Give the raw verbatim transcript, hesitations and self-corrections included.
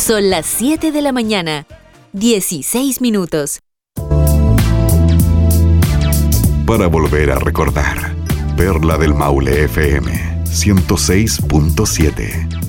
Son las siete de la mañana, dieciséis minutos. Para volver a recordar, Perla del Maule F M ciento seis punto siete.